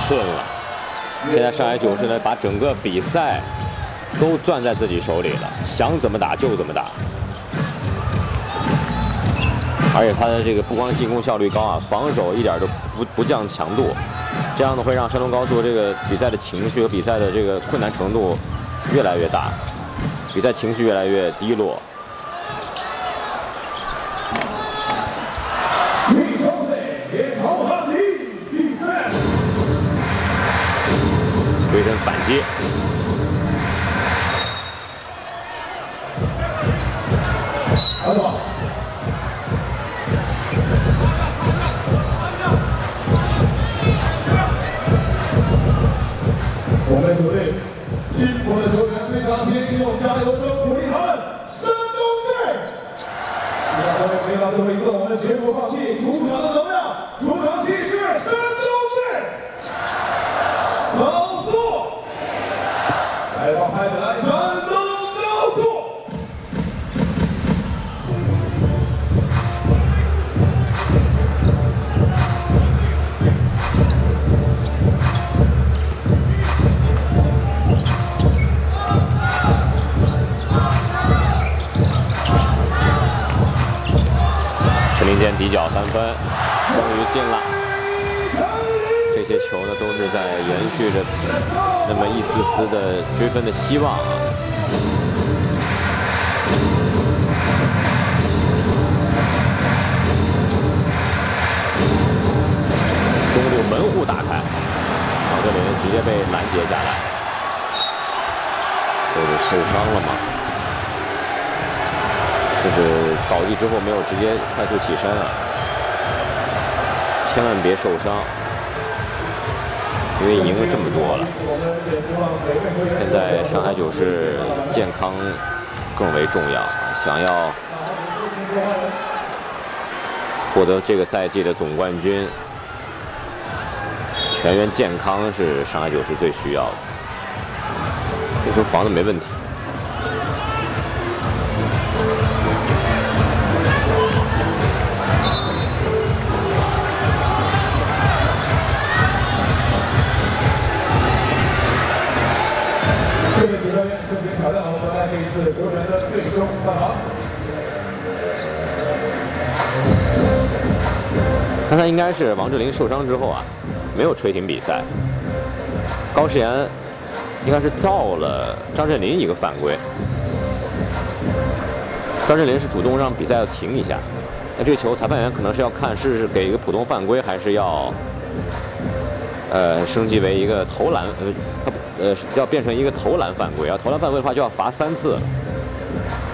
顺了。现在上海九世呢，把整个比赛都攥在自己手里了，想怎么打就怎么打。而且他的这个不光进攻效率高啊，防守一点都不降强度，这样呢会让山东高速这个比赛的情绪和比赛的这个困难程度越来越大，比赛情绪越来越低落。 追身反击， 我们球队辛苦的球员非常拼命，用加油声鼓励他们。山东队，让各位回到最后一刻，我们绝不放弃主场的能量，主场气势，山东队。 高速，来放拍子来，山东高速。 陈林坚底角3分，终于进了。 这些球呢，都是在延续着那么一丝丝的追分的希望啊。中路门户打开，王哲林直接被拦截下来，这是受伤了吗？就是倒地之后没有直接快速起身啊，千万别受伤。 因为赢了这么多了，现在上海九世健康更为重要啊！想要获得这个赛季的总冠军，全员健康是上海九世最需要的。这球防的没问题。 这位主教练盛情挑战了我们在这一次球员的最终战场。 刚才应该是王哲林受伤之后啊，没有吹停比赛。高世炎应该是造了张镇麟一个犯规，张镇麟是主动让比赛要停一下。那这个球裁判员可能是要看是给一个普通犯规，还是要升级为一个投篮，要变成一个投篮犯规啊！投篮犯规的话就要罚3次。